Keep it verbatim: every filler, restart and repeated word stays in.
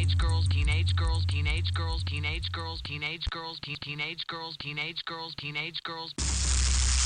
teenage girls, teenage girls, teenage girls, teenage girls, teenage girls, teen- teenage girls, teenage girls, teenage girls.